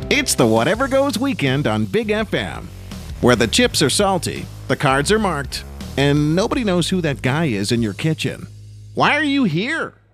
It's the Whatever Goes weekend on Big FM, where the chips are salty, the cards are marked, and nobody knows who that guy is in your kitchen. Why are you here?